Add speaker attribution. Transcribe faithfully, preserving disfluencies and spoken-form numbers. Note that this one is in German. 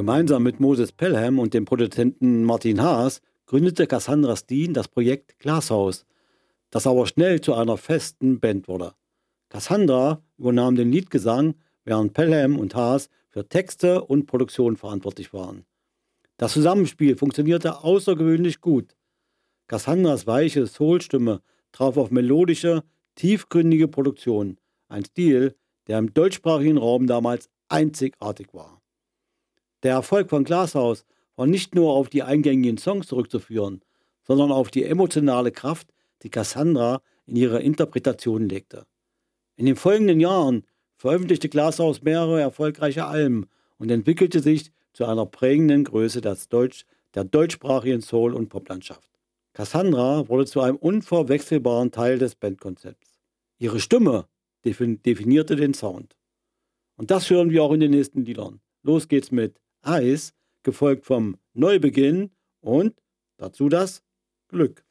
Speaker 1: Gemeinsam mit Moses Pelham und dem Produzenten Martin Haas gründete Cassandra Steen das Projekt Glashaus, das aber schnell zu einer festen Band wurde. Cassandra übernahm den Liedgesang, während Pelham und Haas für Texte und Produktion verantwortlich waren. Das Zusammenspiel funktionierte außergewöhnlich gut. Cassandras weiche Soul-Stimme traf auf melodische, tiefgründige Produktion, ein Stil, der im deutschsprachigen Raum damals einzigartig war. Der Erfolg von Glashaus war nicht nur auf die eingängigen Songs zurückzuführen, sondern auf die emotionale Kraft, die Cassandra in ihre Interpretation legte. In den folgenden Jahren veröffentlichte Glashaus mehrere erfolgreiche Alben und entwickelte sich zu einer prägenden Größe des Deutsch, der deutschsprachigen Soul- und Poplandschaft. Cassandra wurde zu einem unverwechselbaren Teil des Bandkonzepts. Ihre Stimme defin- definierte den Sound. Und das hören wir auch in den nächsten Liedern. Los geht's mit Eis, gefolgt vom Neubeginn und dazu das Glück.